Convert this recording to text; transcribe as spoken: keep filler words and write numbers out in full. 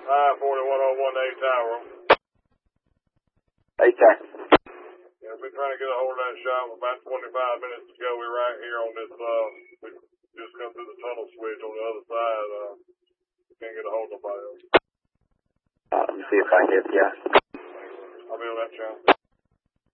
I forty-one oh one A Tower. A Tower. Yeah, we've been trying to get a hold of that shop about twenty-five minutes ago. We're right here on this, uh, we just come through the tunnel switch on the other side. Uh, can't get a hold of nobody else. Uh, let me see if I can get you. I'll be on that channel.